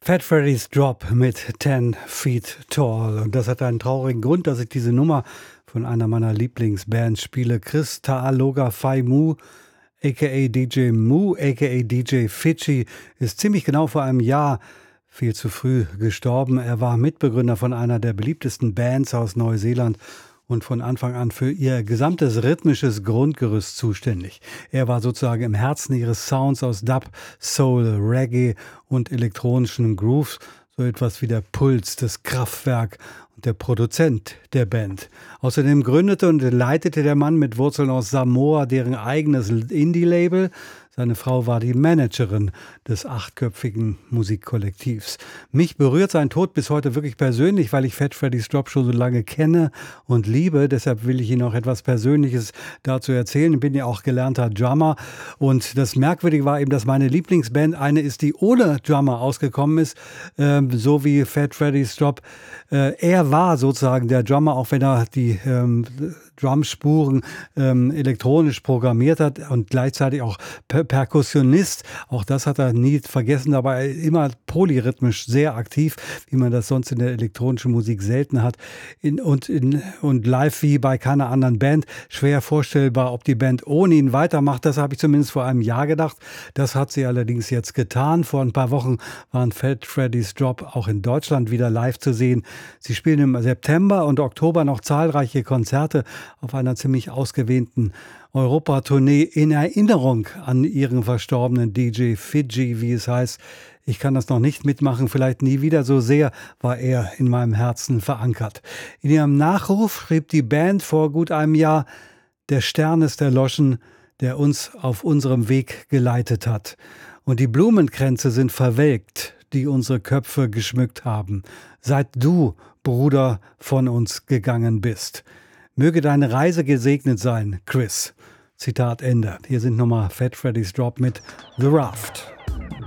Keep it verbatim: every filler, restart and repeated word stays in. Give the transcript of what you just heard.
Fat Freddy's Drop mit Ten Feet Tall. Und das hat einen traurigen Grund, dass ich diese Nummer von einer meiner Lieblingsbands spiele. Chris Taaloga Mu, aka D J Mu, aka D J Fidschi, ist ziemlich genau vor einem Jahr viel zu früh gestorben. Er war Mitbegründer von einer der beliebtesten Bands aus Neuseeland und von Anfang an für ihr gesamtes rhythmisches Grundgerüst zuständig. Er war sozusagen im Herzen ihres Sounds aus Dub, Soul, Reggae und elektronischen Grooves, so etwas wie der Puls, das Kraftwerk und der Produzent der Band. Außerdem gründete und leitete der Mann mit Wurzeln aus Samoa deren eigenes Indie-Label. Seine Frau war die Managerin des achtköpfigen Musikkollektivs. Mich berührt sein Tod bis heute wirklich persönlich, weil ich Fat Freddy's Drop schon so lange kenne und liebe. Deshalb will ich Ihnen auch etwas Persönliches dazu erzählen. Ich bin ja auch gelernter Drummer. Und das Merkwürdige war eben, dass meine Lieblingsband eine ist, die ohne Drummer ausgekommen ist, äh, so wie Fat Freddy's Drop. Äh, er war sozusagen der Drummer, auch wenn er die ähm, Drumspuren ähm, elektronisch programmiert hat und gleichzeitig auch per Perkussionist. Auch das hat er nie vergessen, aber immer polyrhythmisch sehr aktiv, wie man das sonst in der elektronischen Musik selten hat. In, und, in, und live wie bei keiner anderen Band. Schwer vorstellbar, ob die Band ohne ihn weitermacht. Das habe ich zumindest vor einem Jahr gedacht. Das hat sie allerdings jetzt getan. Vor ein paar Wochen waren Fat Freddy's Drop auch in Deutschland wieder live zu sehen. Sie spielen im September und Oktober noch zahlreiche Konzerte auf einer ziemlich ausgedehnten Europatournee in Erinnerung an ihren verstorbenen D J Fidschi, wie es heißt. Ich kann das noch nicht mitmachen, vielleicht nie wieder, so sehr war er in meinem Herzen verankert. In ihrem Nachruf schrieb die Band vor gut einem Jahr: Der Stern ist erloschen, der uns auf unserem Weg geleitet hat. Und die Blumenkränze sind verwelkt, die unsere Köpfe geschmückt haben, seit du, Bruder, von uns gegangen bist. Möge deine Reise gesegnet sein, Chris. Zitat Ende. Hier sind nochmal Fat Freddy's Drop mit The Raft.